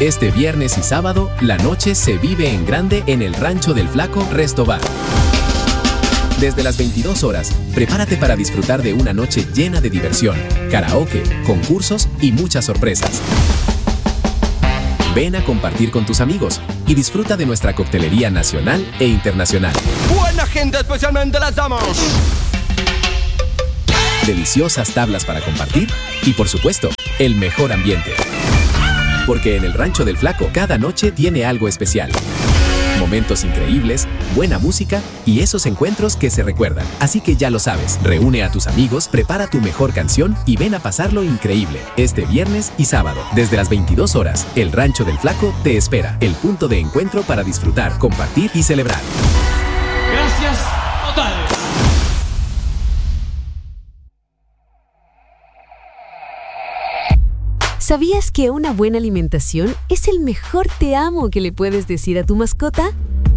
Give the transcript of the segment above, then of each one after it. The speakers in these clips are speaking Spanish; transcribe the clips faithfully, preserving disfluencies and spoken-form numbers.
Este viernes y sábado, la noche se vive en grande en el Rancho del Flaco Resto Bar. Desde las veintidós horas, prepárate para disfrutar de una noche llena de diversión, karaoke, concursos y muchas sorpresas. Ven a compartir con tus amigos y disfruta de nuestra coctelería nacional e internacional. Buena gente, especialmente las damas. Deliciosas tablas para compartir y, por supuesto, el mejor ambiente. Porque en el Rancho del Flaco, cada noche tiene algo especial. Momentos increíbles, buena música y esos encuentros que se recuerdan. Así que ya lo sabes, reúne a tus amigos, prepara tu mejor canción y ven a pasarlo increíble. Este viernes y sábado, desde las veintidós horas, el Rancho del Flaco te espera. El punto de encuentro para disfrutar, compartir y celebrar. Gracias totales. ¿Sabías que una buena alimentación es el mejor te amo que le puedes decir a tu mascota?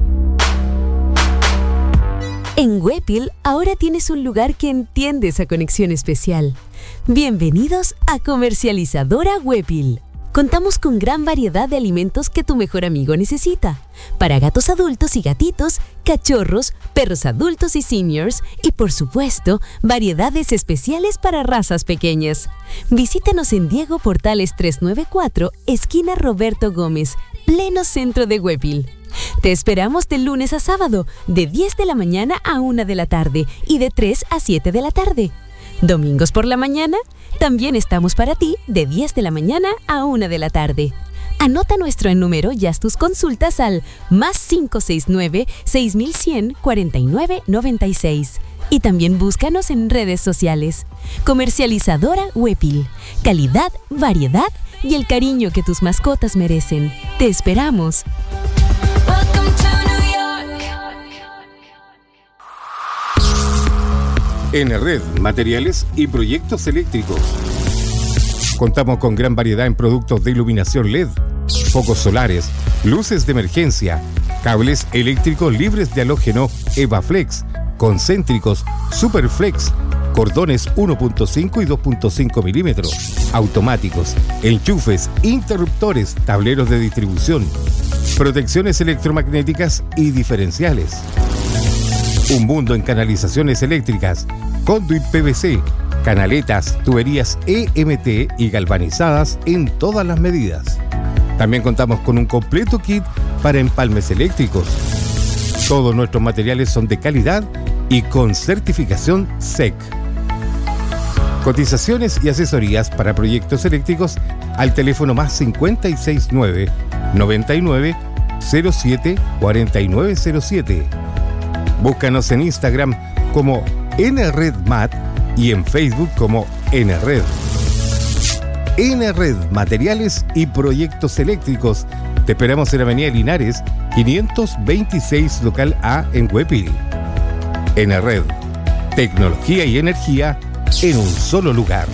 En Wepil ahora tienes un lugar que entiende esa conexión especial. Bienvenidos a Comercializadora Wepil. Contamos con gran variedad de alimentos que tu mejor amigo necesita. Para gatos adultos y gatitos, cachorros, perros adultos y seniors y, por supuesto, variedades especiales para razas pequeñas. Visítanos en Diego Portales trescientos noventa y cuatro, esquina Roberto Gómez, pleno centro de Wepil. Te esperamos de lunes a sábado, de diez de la mañana a una de la tarde y de tres a siete de la tarde. Domingos por la mañana, también estamos para ti de diez de la mañana a una de la tarde. Anota nuestro número y haz tus consultas al más cinco seis nueve, seis mil cien, cuarenta y nueve noventa y seis. Y también búscanos en redes sociales. Comercializadora Wepil. Calidad, variedad y el cariño que tus mascotas merecen. Te esperamos. Enerred, materiales y proyectos eléctricos. Contamos con gran variedad en productos de iluminación L E D, focos solares, luces de emergencia, cables eléctricos libres de halógeno EvaFlex, concéntricos, Superflex, cordones uno punto cinco y dos punto cinco milímetros, automáticos, enchufes, interruptores, tableros de distribución, protecciones electromagnéticas y diferenciales. Un mundo en canalizaciones eléctricas, conduit P V C, canaletas, tuberías E M T y galvanizadas en todas las medidas. También contamos con un completo kit para empalmes eléctricos. Todos nuestros materiales son de calidad y con certificación S E C. Cotizaciones y asesorías para proyectos eléctricos al teléfono más cinco seis nueve, noventa y nueve, cero siete, cuarenta y nueve cero siete. Búscanos en Instagram como NRedMat y en Facebook como Enered. Enered, materiales y proyectos eléctricos. Te esperamos en Avenida Linares, quinientos veintiséis, local A en Wepil. Enered, tecnología y energía en un solo lugar.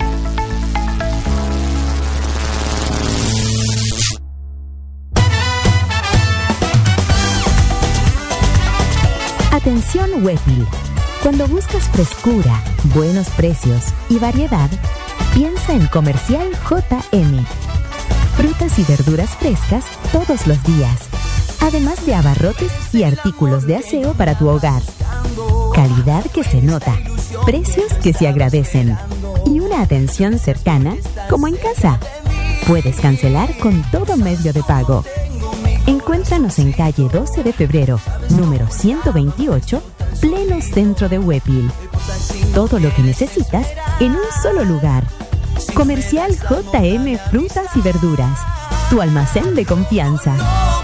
Atención Wepil. Cuando buscas frescura, buenos precios y variedad, piensa en Comercial J M. Frutas y verduras frescas todos los días, además de abarrotes y artículos de aseo para tu hogar. Calidad que se nota, precios que se agradecen y una atención cercana como en casa. Puedes cancelar con todo medio de pago. Encuéntranos en calle doce de febrero, número ciento veintiocho, pleno centro de Wepil. Todo lo que necesitas en un solo lugar. Comercial J M Frutas y Verduras, tu almacén de confianza.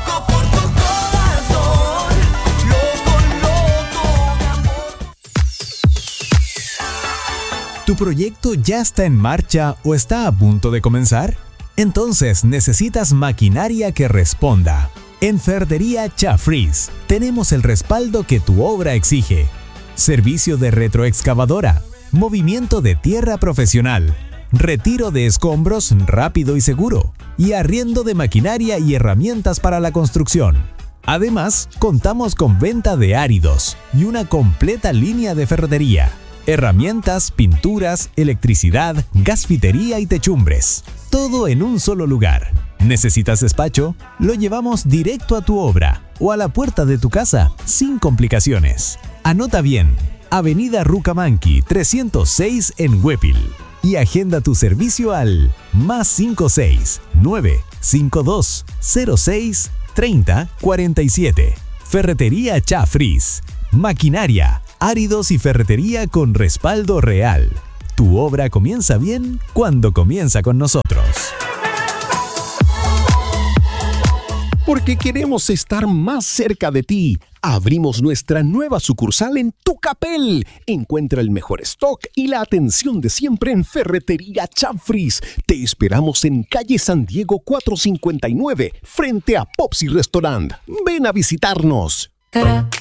¿Tu proyecto ya está en marcha o está a punto de comenzar? Entonces necesitas maquinaria que responda. En Ferretería Chafriz tenemos el respaldo que tu obra exige. Servicio de retroexcavadora, movimiento de tierra profesional, retiro de escombros rápido y seguro, y arriendo de maquinaria y herramientas para la construcción. Además, contamos con venta de áridos y una completa línea de ferretería, herramientas, pinturas, electricidad, gasfitería y techumbres. Todo en un solo lugar. ¿Necesitas despacho? Lo llevamos directo a tu obra o a la puerta de tu casa sin complicaciones. Anota bien, Avenida Rucamanqui trescientos seis en Huépil. Y agenda tu servicio al más cinco seis nueve cinco dos cero seis treinta cuarenta y siete. Ferretería Chafriz. Maquinaria, áridos y ferretería con respaldo real. Tu obra comienza bien cuando comienza con nosotros. Porque queremos estar más cerca de ti, abrimos nuestra nueva sucursal en Tucapel. Encuentra el mejor stock y la atención de siempre en Ferretería Chafriz. Te esperamos en calle San Diego cuatrocientos cincuenta y nueve, frente a Popsi Restaurant. Ven a visitarnos.